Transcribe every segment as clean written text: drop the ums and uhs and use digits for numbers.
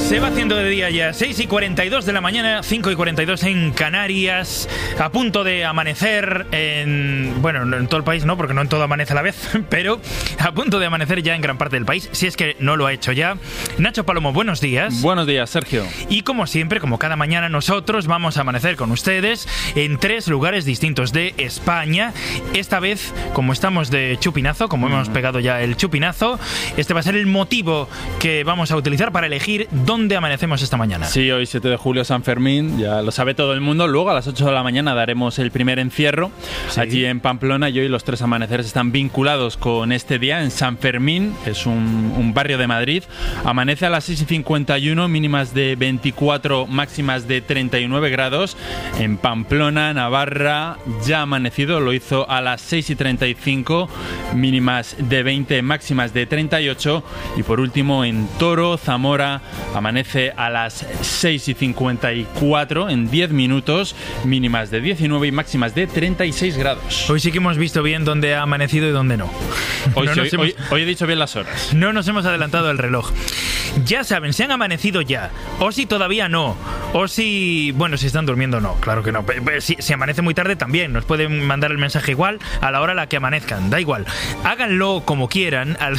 Se va haciendo de día ya, 6:42 de la mañana, 5:42 en Canarias, a punto de amanecer bueno, en todo el país no, porque no en todo amanece a la vez, pero a punto de amanecer ya en gran parte del país, si es que no lo ha hecho ya. Nacho Palomo, buenos días. Buenos días, Sergio. Y como siempre, como cada mañana, nosotros vamos a amanecer con ustedes en 3 lugares distintos de España. Esta vez, como estamos de chupinazo, como hemos pegado ya el chupinazo, este va a ser el motivo que vamos a utilizar para elegir dónde amanecemos esta mañana. Sí, hoy 7 de julio, San Fermín, ya lo sabe todo el mundo. Luego a las 8 de la mañana daremos el primer encierro allí en Pamplona, y hoy los 3 amaneceres están vinculados con este día. En San Fermín, es un barrio de Madrid, amanece a las 6:51, mínimas de 24, máximas de 39 grados. En Pamplona, Navarra, ya ha amanecido, lo hizo a las 6:35, mínimas de 20, máximas de 38. Y por último, en Toro, Zamora, amanece a las 6:54, en 10 minutos, mínimas de 19 y máximas de 36 grados. Hoy sí que hemos visto bien dónde ha amanecido y dónde no. Hoy he dicho bien las horas. No nos hemos adelantado el reloj. Ya saben, si han amanecido ya, o si todavía no, o si, bueno, si están durmiendo no, claro que no. Si amanece muy tarde también, nos pueden mandar el mensaje igual a la hora a la que amanezcan, da igual. Háganlo como quieran al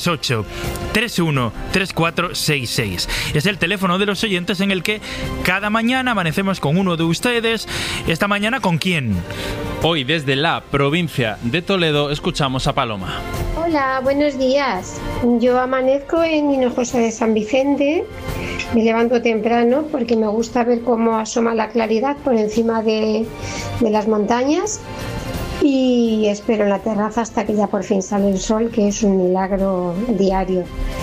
638-313466. Es el teléfono de los oyentes en el que cada mañana amanecemos con uno de ustedes. Esta mañana, ¿con quién? Hoy desde la provincia de Toledo escuchamos a Paloma. Hola, buenos días. Yo amanezco en Hinojosa de San Vicente. Me levanto temprano porque me gusta ver cómo asoma la claridad por encima de las montañas, y espero en la terraza hasta que ya por fin sale el sol, que es un milagro diario.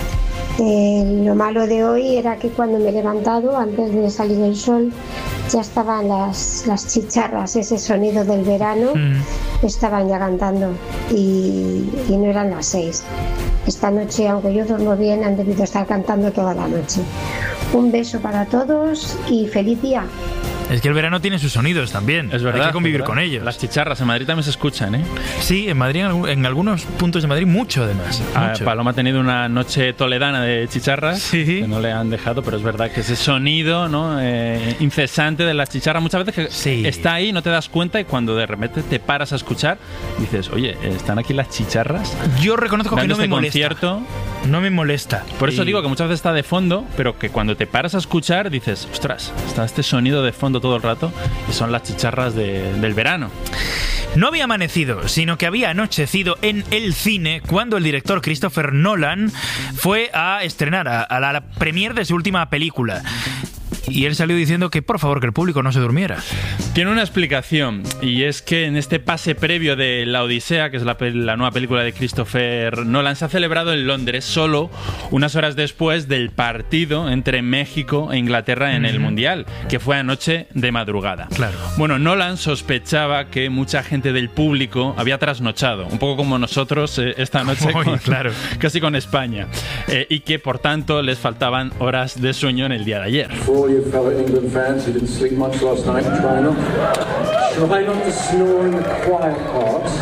Lo malo de hoy era que cuando me he levantado, antes de salir el sol, ya estaban las chicharras, ese sonido del verano, estaban ya cantando, y no eran las 6. Esta noche, aunque yo duermo bien, han debido estar cantando toda la noche. Un beso para todos y feliz día. Es que el verano tiene sus sonidos también. Es verdad. Hay que convivir ¿verdad? con ellos. Las chicharras en Madrid también se escuchan, ¿eh? Sí, en Madrid, en algunos puntos de Madrid, mucho además. Mucho. Paloma ha tenido una noche toledana de chicharras, sí, que no le han dejado, pero es verdad que ese sonido, ¿no? Incesante de las chicharras, muchas veces que está ahí, no te das cuenta, y cuando de repente te paras a escuchar, dices, oye, ¿están aquí las chicharras? Yo reconozco que no me molesta. Concierto. No me molesta. Por eso digo que muchas veces está de fondo, pero que cuando te paras a escuchar dices, ostras, está este sonido de fondo todo el rato, y son las chicharras del verano. No había amanecido, sino que había anochecido en el cine cuando el director Christopher Nolan fue a estrenar a la premiere de su última película. Y él salió diciendo que, por favor, que el público no se durmiera. Tiene una explicación, y es que en este pase previo de La Odisea, que es la nueva película de Christopher Nolan, se ha celebrado en Londres solo unas horas después del partido entre México e Inglaterra en el Mundial, que fue anoche de madrugada. Claro. Bueno, Nolan sospechaba que mucha gente del público había trasnochado, un poco como nosotros esta noche, casi con España, y que por tanto les faltaban horas de sueño en el día de ayer. You fellow England fans who didn't sleep much last night, try not to snore in the quiet parts.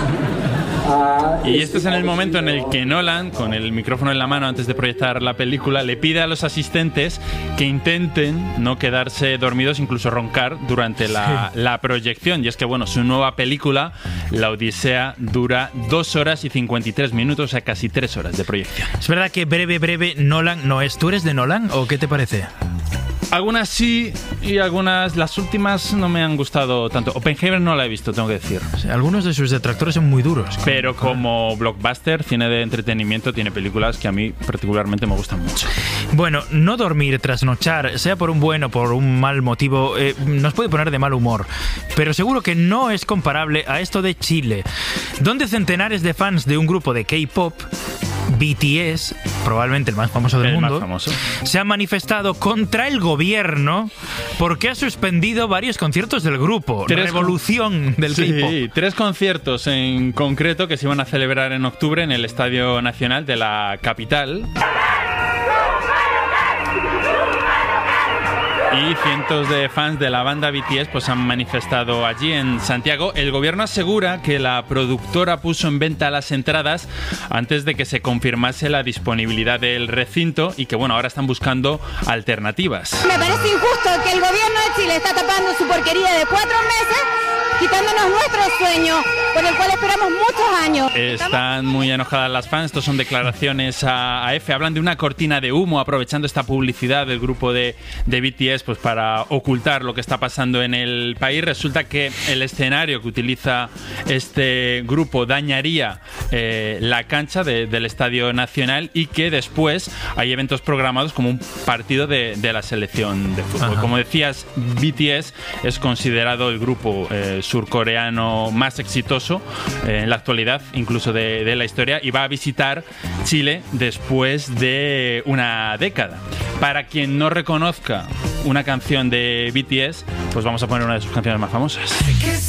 Y este es en el momento en el que Nolan, con el micrófono en la mano antes de proyectar la película, le pide a los asistentes que intenten no quedarse dormidos, incluso roncar durante la proyección. Y es que, bueno, su nueva película, La Odisea, dura 2 horas y 53 minutos, o sea, casi 3 horas de proyección. Es verdad que breve Nolan no es. ¿Tú eres de Nolan o qué te parece? Algunas sí, y algunas, las últimas, no me han gustado tanto. Oppenheimer no la he visto, tengo que decir. Sí, algunos de sus detractores son muy duros. Pero como blockbuster, cine de entretenimiento, tiene películas que a mí particularmente me gustan mucho. Bueno, no dormir, trasnochar, sea por un buen o por un mal motivo, nos puede poner de mal humor. Pero seguro que no es comparable a esto de Chile, donde centenares de fans de un grupo de K-pop, BTS, probablemente el más famoso del mundo, se han manifestado contra el gobierno porque ha suspendido varios conciertos del grupo. Revolución del K-pop. Sí, 3 conciertos en concreto que se iban a celebrar en octubre en el Estadio Nacional de la capital. Y cientos de fans de la banda BTS pues han manifestado allí en Santiago. El gobierno asegura que la productora puso en venta las entradas antes de que se confirmase la disponibilidad del recinto y que bueno, ahora están buscando alternativas. Me parece injusto que el gobierno de Chile está tapando su porquería de 4 meses, quitándonos nuestro sueño, por el cual esperamos muchos años. Están muy enojadas las fans. Estos son declaraciones a EFE. Hablan de una cortina de humo, aprovechando esta publicidad del grupo de BTS pues para ocultar lo que está pasando en el país. Resulta que el escenario que utiliza este grupo dañaría la cancha del Estadio Nacional y que después hay eventos programados como un partido de la selección de fútbol. Como decías, BTS es considerado el grupo surcoreano más exitoso en la actualidad, incluso de la historia, y va a visitar Chile después de una década. Para quien no reconozca una canción de BTS, pues vamos a poner una de sus canciones más famosas.